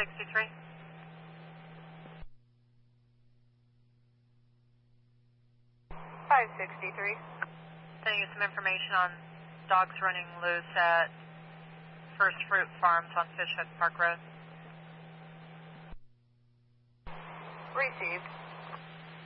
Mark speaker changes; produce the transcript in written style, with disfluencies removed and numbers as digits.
Speaker 1: 563. Sending you some information on dogs running loose at First Fruit Farms on Fishhook Park Road.
Speaker 2: Received.